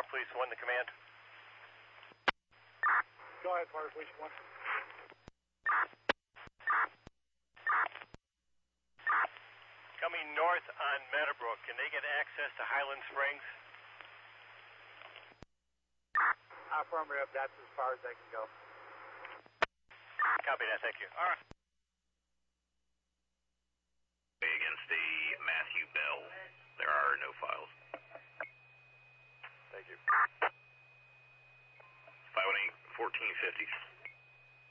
Police 1 to command. Go ahead, Fire Police 1. Coming north on Meadowbrook, can they get access to Highland Springs? Affirmative, that's as far as they can go. Copy that, thank you. All right. Against the Matthew Bell, there are no files. Thank you. 518 1450.